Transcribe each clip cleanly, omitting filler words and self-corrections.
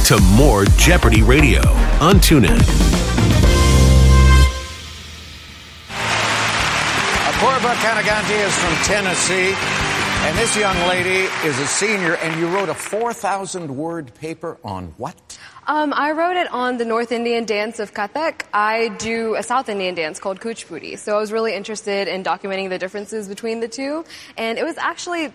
to more Jeopardy Radio on TuneIn. Apoorva Kaneganti is from Tennessee, and this young lady is a senior, and you wrote a 4,000-word paper on what? I wrote it on the North Indian dance of Kathak. I do a South Indian dance called Kuchipudi, so I was really interested in documenting the differences between the two, and it was actually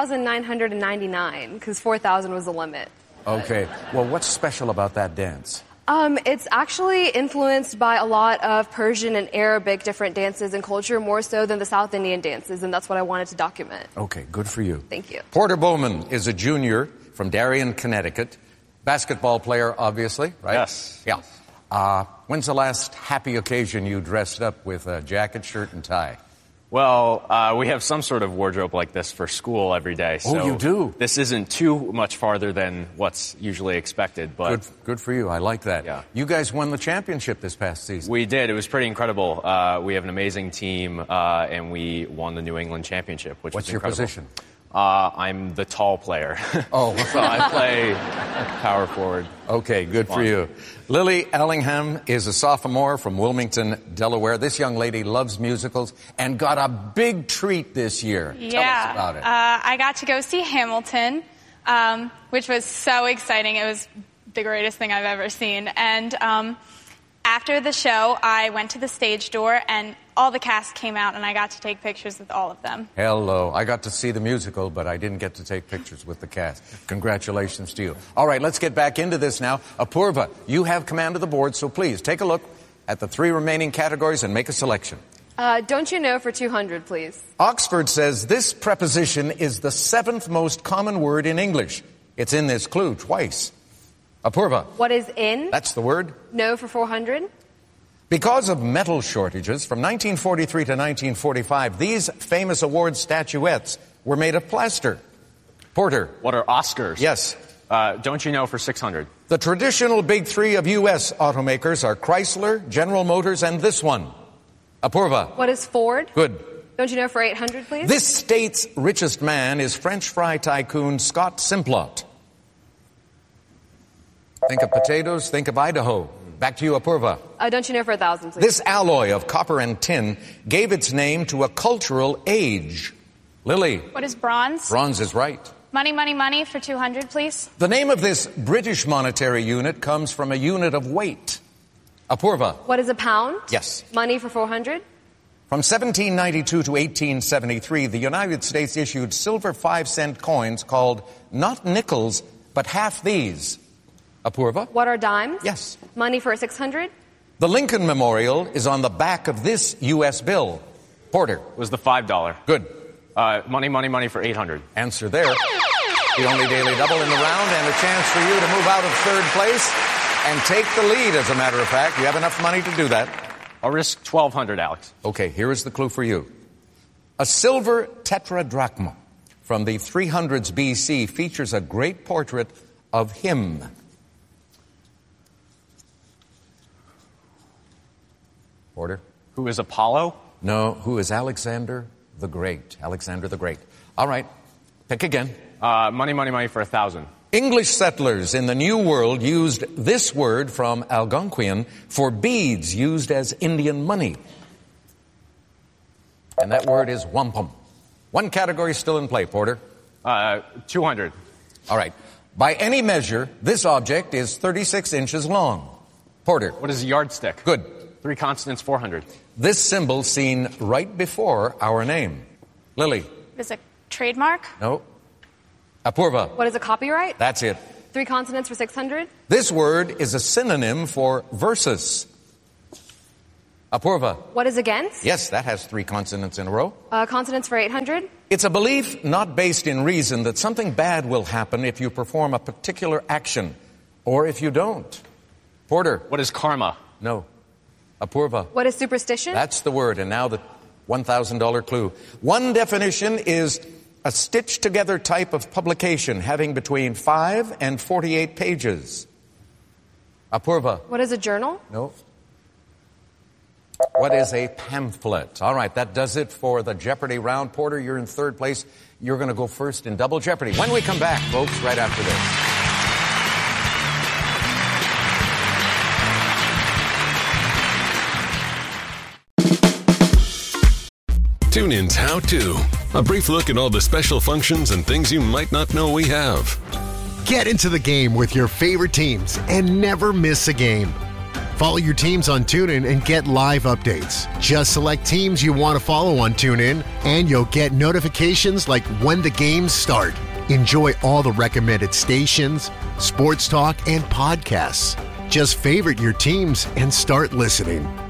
3,999, because 4,000 was the limit. Okay. Well, what's special about that dance? It's actually influenced by a lot of Persian and Arabic different dances and culture, more so than the South Indian dances, and that's what I wanted to document. Okay, good for you. Thank you. Porter Bowman is a junior from Darien, Connecticut. Basketball player, obviously, right? Yes. Yeah. When's the last happy occasion you dressed up with a jacket, shirt, and tie? Well, we have some sort of wardrobe like this for school every day. So you do? This isn't too much farther than what's usually expected, but Good for you. I like that. Yeah. You guys won the championship this past season. we did. It was pretty incredible. We have an amazing team, and we won the New England championship, which What's was your incredible. position? I'm the tall player. Oh. So I play power forward. Okay, good for you. Lily Ellingham is a sophomore from Wilmington, Delaware. This young lady loves musicals and got a big treat this year. Yeah. Tell us about it. I got to go see Hamilton, which was so exciting. It was the greatest thing I've ever seen. And after the show, I went to the stage door, and all the cast came out, and I got to take pictures with all of them. Hello. I got to see the musical, but I didn't get to take pictures with the cast. Congratulations to you. All right, let's get back into this now. Apoorva, you have command of the board, so please take a look at the 3 remaining categories and make a selection. Don't you know for 200, please? Oxford says this preposition is the 7th most common word in English. It's in this clue twice. Apoorva. What is in? That's the word. No for 400. Because of metal shortages, from 1943 to 1945, these famous award statuettes were made of plaster. Porter. What are Oscars? Yes. Don't you know for 600? The traditional big 3 of U.S. automakers are Chrysler, General Motors, and this one. Apoorva. What is Ford? Good. Don't you know for 800, please? This state's richest man is French fry tycoon Scott Simplot. Think of potatoes, think of Idaho. Back to you, Apoorva. Don't you know for 1,000, please? This alloy of copper and tin gave its name to a cultural age. Lily. What is bronze? Bronze is right. Money, money, money for 200, please. The name of this British monetary unit comes from a unit of weight. Apoorva. What is a pound? Yes. Money for 400. From 1792 to 1873, the United States issued silver 5-cent coins called not nickels, but half these. Apoorva. What are dimes? Yes. Money for 600. The Lincoln Memorial is on the back of this U.S. bill. Porter. It was the $5. Good. Money, money, money for 800. Answer there. The only daily double in the round, and a chance for you to move out of 3rd place and take the lead, as a matter of fact. You have enough money to do that. I'll risk 1,200, Alex. Okay, here is the clue for you. A silver tetradrachma from the 300s BC features a great portrait of him. Porter? Who is Apollo? No, who is Alexander the Great? Alexander the Great. All right, pick again. Money, money, money for 1,000. English settlers in the New World used this word from Algonquian for beads used as Indian money. And that word is wampum. One category still in play, Porter. 200. All right. By any measure, this object is 36 inches long. Porter. What is a yardstick? Good. 3 consonants, 400. This symbol seen right before our name. Lily. Is a trademark? No. Apoorva. What is a copyright? That's it. 3 consonants for 600. This word is a synonym for versus. Apoorva. What is against? Yes, that has 3 consonants in a row. Consonants for 800. It's a belief not based in reason that something bad will happen if you perform a particular action, or if you don't. Porter. What is karma? No. Apoorva. What is superstition? That's the word, and now the $1,000 clue. One definition is a stitched-together type of publication having between 5 and 48 pages. Apoorva. What is a journal? No. What is a pamphlet? All right, that does it for the Jeopardy round. Porter, you're in 3rd place. You're going to go first in Double Jeopardy. When we come back, folks, right after this. TuneIn's How To. A brief look at all the special functions and things you might not know we have. Get into the game with your favorite teams and never miss a game. Follow your teams on TuneIn and get live updates. Just select teams you want to follow on TuneIn, and you'll get notifications like when the games start. Enjoy all the recommended stations, sports talk, and podcasts. Just favorite your teams and start listening.